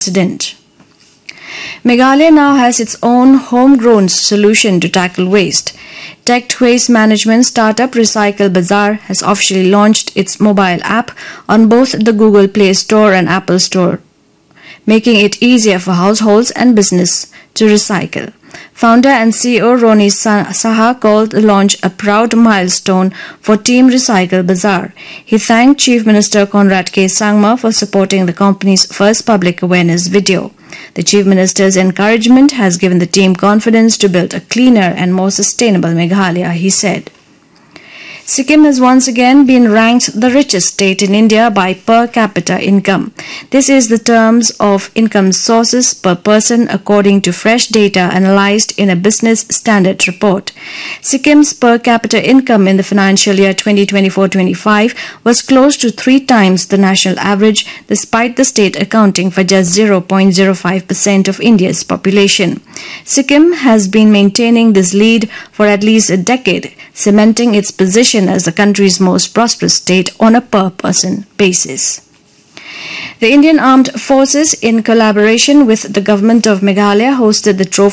incident. Meghalaya now has its own homegrown solution to tackle waste. Tech waste management startup Recycle Bazaar has officially launched its mobile app on both the Google Play Store and Apple Store, making it easier for households and business to recycle. Founder and CEO Roni Saha called the launch a proud milestone for Team Recycle Bazaar. He thanked Chief Minister Conrad K. Sangma for supporting the company's first public awareness video. The Chief Minister's encouragement has given the team confidence to build a cleaner and more sustainable Meghalaya, he said. Sikkim has once again been ranked the richest state in India by per capita income. This is the terms of income sources per person according to fresh data analyzed in a Business Standard report. Sikkim's per capita income in the financial year 2024-25 was close to 3 times the national average, despite the state accounting for just 0.05% of India's population. Sikkim has been maintaining this lead for at least a decade, cementing its position as the country's most prosperous state on a per-person basis. The Indian Armed Forces, in collaboration with the government of Meghalaya, hosted the Trophy